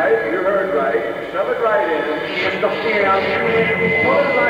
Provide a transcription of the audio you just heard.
right. You heard right. Shove it right in. Put it right